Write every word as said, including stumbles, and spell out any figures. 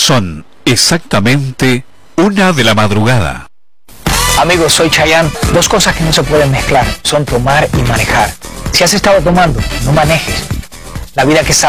Son exactamente una de la madrugada. Amigos, soy Chayanne. Dos cosas que no se pueden mezclar son tomar y manejar. Si has estado tomando, no manejes. La vida que